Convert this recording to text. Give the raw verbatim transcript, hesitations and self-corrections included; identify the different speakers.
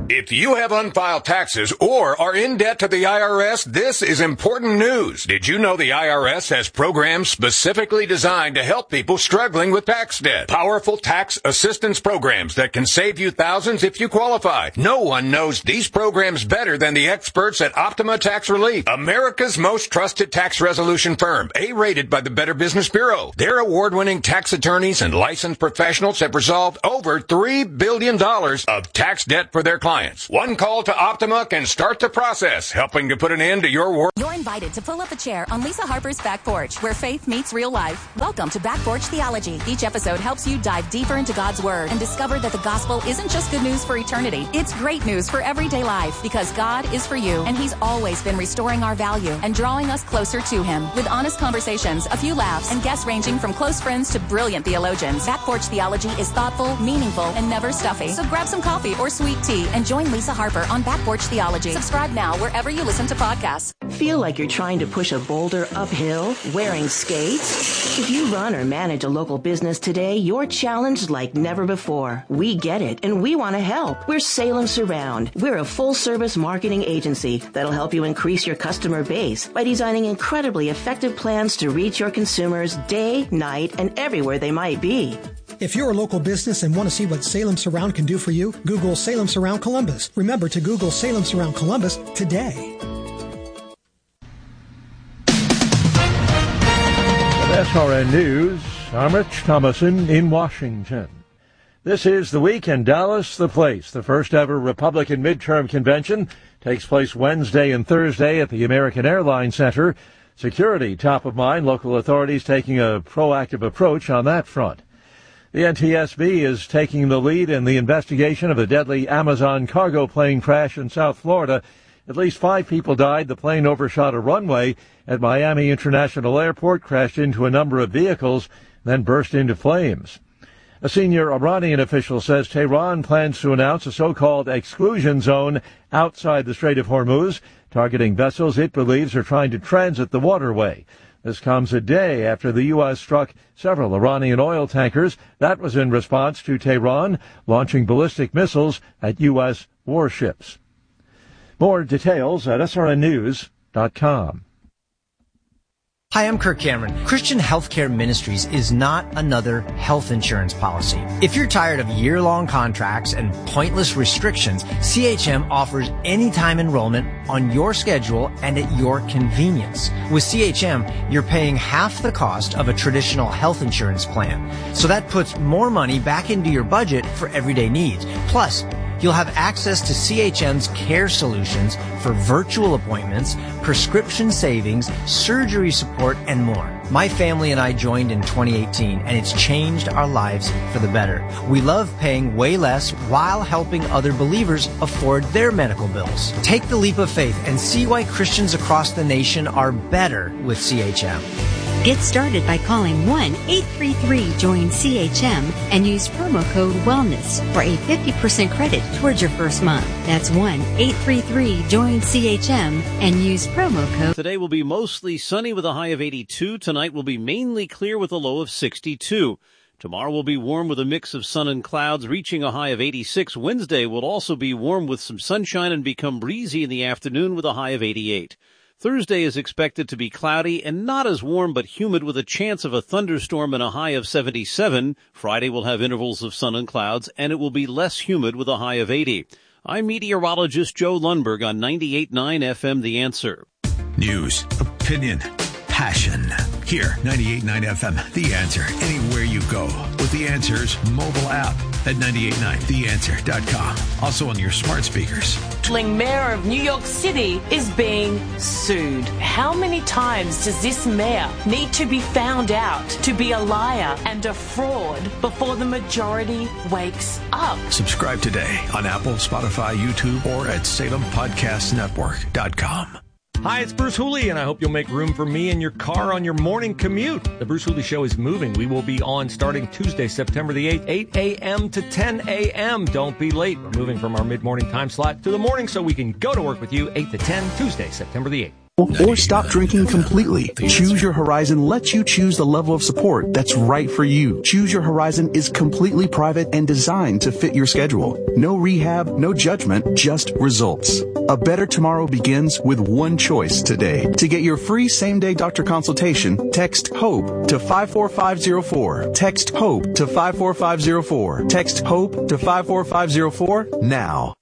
Speaker 1: If you have unfiled taxes or are in debt to the I R S, this is important news. Did you know the I R S has programs specifically designed to help people struggling with tax debt? Powerful tax assistance programs that can save you thousands if you qualify. No one knows these programs better than the experts at Optima Tax Relief, America's most trusted tax resolution firm, A-rated by the Better Business Bureau. Their award-winning tax attorneys and licensed professionals have resolved over three billion dollars of tax debt for their clients. One call to Optima can start the process, helping to put an end to your work.
Speaker 2: You're invited to pull up a chair on Lisa Harper's Back Porch, where faith meets real life. Welcome to Back Porch Theology. Each episode helps you dive deeper into God's Word and discover that the gospel isn't just good news for eternity. It's great news for everyday life, because God is for you, and He's always been restoring our value and drawing us closer to Him. With honest conversations, a few laughs, and guests ranging from close friends to brilliant theologians, Back Porch Theology is thoughtful, meaningful, and never stuffy. So grab some coffee or sweet tea and join Lisa Harper on Back Porch Theology. Subscribe now wherever you listen to podcasts.
Speaker 3: Feel like you're trying to push a boulder uphill wearing skates? If you run or manage a local business today, you're challenged like never before. We get it, and we want to help. We're Salem Surround. We're a full-service marketing agency that'll help you increase your customer base by designing incredibly effective plans to reach your consumers day, night, and everywhere they might be.
Speaker 4: If you're a local business and want to see what Salem Surround can do for you, Google Salem Surround Columbus. Remember to Google Salem Surround Columbus today.
Speaker 5: S R N News, I'm Rich Thomason in Washington. This is the week in Dallas, the place. The first ever Republican midterm convention takes place Wednesday and Thursday at the American Airlines Center. Security top of mind, local authorities taking a proactive approach on that front. The N T S B is taking the lead in the investigation of a deadly Amazon cargo plane crash in South Florida. At least five people died. The plane overshot a runway at Miami International Airport, crashed into a number of vehicles, then burst into flames. A senior Iranian official says Tehran plans to announce a so-called exclusion zone outside the Strait of Hormuz, targeting vessels it believes are trying to transit the waterway. This comes a day after the U S struck several Iranian oil tankers. That was in response to Tehran launching ballistic missiles at U S warships. More details at S R N news dot com.
Speaker 6: Hi, I'm Kirk Cameron. Christian Healthcare Ministries is not another health insurance policy. If you're tired of year-long contracts and pointless restrictions, C H M offers anytime enrollment on your schedule and at your convenience. With C H M, you're paying half the cost of a traditional health insurance plan. So that puts more money back into your budget for everyday needs. Plus, you'll have access to C H M's care solutions for virtual appointments, prescription savings, surgery support, and more. My family and I joined in twenty eighteen, and it's changed our lives for the better. We love paying way less while helping other believers afford their medical bills. Take the leap of faith and see why Christians across the nation are better with C H M.
Speaker 7: Get started by calling one eight three three join C H M and use promo code WELLNESS for a fifty percent credit towards your first month. That's one eight three three join C H M and use promo code.
Speaker 8: Today will be mostly sunny with a high of eighty-two. Tonight will be mainly clear with a low of sixty-two. Tomorrow will be warm with a mix of sun and clouds, reaching a high of eighty-six. Wednesday will also be warm with some sunshine and become breezy in the afternoon with a high of eighty-eight. Thursday is expected to be cloudy and not as warm but humid with a chance of a thunderstorm and a high of seventy-seven. Friday will have intervals of sun and clouds, and it will be less humid with a high of eighty. I'm meteorologist Joe Lundberg on ninety-eight point nine F M The Answer.
Speaker 9: News, opinion, passion. Here, ninety-eight point nine F M The Answer. Anywhere you go with The Answer's mobile app at ninety-eight point nine the answer dot com. Also on your smart speakers.
Speaker 10: Mayor of New York City is being sued. How many times does this mayor need to be found out to be a liar and a fraud before the majority wakes up?
Speaker 9: Subscribe today on Apple, Spotify, YouTube, or at Salem Podcast Network dot com.
Speaker 11: Hi, it's Bruce Hooley, and I hope you'll make room for me in your car on your morning commute. The Bruce Hooley Show is moving. We will be on starting Tuesday, September the eighth, eight a.m. to ten a.m. Don't be late. We're moving from our mid-morning time slot to the morning so we can go to work with you, eight to ten, Tuesday, September the eighth.
Speaker 12: or stop drinking completely. Choose Your Horizon lets you choose the level of support that's right for you. Choose Your Horizon is completely private and designed to fit your schedule. No rehab, no judgment, just results. A better tomorrow begins with one choice today. To get your free same-day doctor consultation, text HOPE to five four five zero four. Text HOPE to five four five zero four. Text HOPE to five four five zero four now.